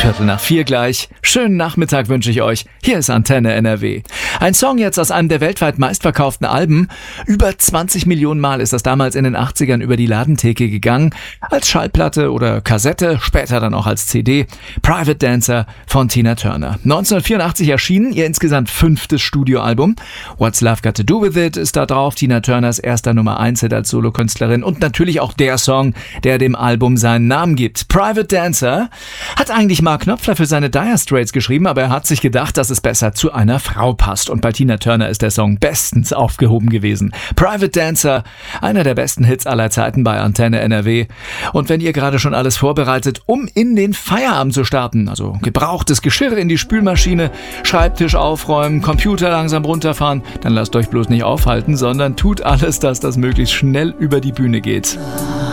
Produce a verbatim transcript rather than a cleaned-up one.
Viertel nach vier gleich. Schönen Nachmittag wünsche ich euch. Hier ist Antenne N R W. Ein Song jetzt aus einem der weltweit meistverkauften Alben. Über zwanzig Millionen Mal ist das damals in den achtzigern über die Ladentheke gegangen. Als Schallplatte oder Kassette, später dann auch als C D. Private Dancer von Tina Turner. neunzehnhundertvierundachtzig erschienen, ihr insgesamt fünftes Studioalbum. What's Love Got to Do With It ist da drauf. Tina Turners erster Nummer eins Hit als Solokünstlerin. Und natürlich auch der Song, der dem Album seinen Namen gibt. Private Dancer hat eigentlich Mark Knopfler für seine Dire Straits geschrieben, aber er hat sich gedacht, dass es besser zu einer Frau passt. Und bei Tina Turner ist der Song bestens aufgehoben gewesen. Private Dancer, einer der besten Hits aller Zeiten bei Antenne N R W. Und wenn ihr gerade schon alles vorbereitet, um in den Feierabend zu starten, also gebrauchtes Geschirr in die Spülmaschine, Schreibtisch aufräumen, Computer langsam runterfahren, dann lasst euch bloß nicht aufhalten, sondern tut alles, dass das möglichst schnell über die Bühne geht.